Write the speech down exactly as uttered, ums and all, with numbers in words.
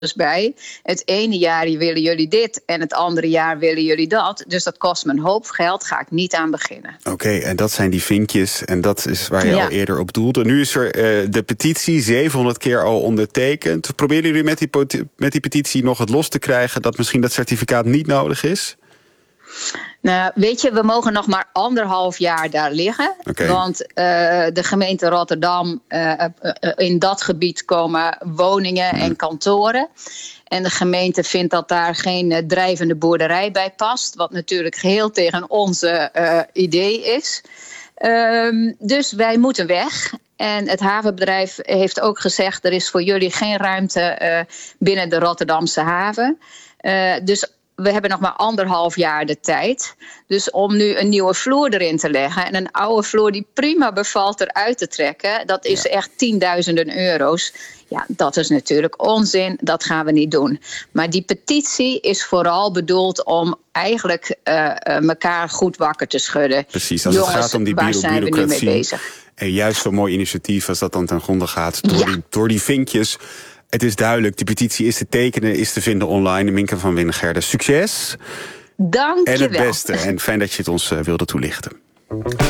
bij. Het ene jaar willen jullie dit en het andere jaar willen jullie dat. Dus dat kost me een hoop geld, ga ik niet aan beginnen. Oké, okay, en dat zijn die vinkjes en dat is waar je ja. al eerder op doelde. Nu is er uh, de petitie zevenhonderd keer al ondertekend. Proberen jullie met die, met die petitie nog het los te krijgen dat misschien dat certificaat niet nodig is? Nou, weet je, we mogen nog maar anderhalf jaar daar liggen. Okay. Want uh, de gemeente Rotterdam, uh, uh, in dat gebied komen woningen hmm. en kantoren. En de gemeente vindt dat daar geen uh, drijvende boerderij bij past. Wat natuurlijk geheel tegen onze uh, idee is. Um, dus wij moeten weg. En het havenbedrijf heeft ook gezegd, er is voor jullie geen ruimte uh, binnen de Rotterdamse haven. Uh, dus we hebben nog maar anderhalf jaar de tijd. Dus om nu een nieuwe vloer erin te leggen en een oude vloer die prima bevalt eruit te trekken, dat is ja. echt tienduizenden euro's. Ja, dat is natuurlijk onzin. Dat gaan we niet doen. Maar die petitie is vooral bedoeld om eigenlijk uh, elkaar goed wakker te schudden. Precies, als Jongens, het gaat om die waar zijn we nu mee bezig? En juist zo'n mooi initiatief als dat dan ten gronde gaat door, ja. die, door die vinkjes. Het is duidelijk, die petitie is te tekenen, is te vinden online. Minke van Winegerde, succes. Dank je wel. En het beste. En fijn dat je het ons uh, wilde toelichten.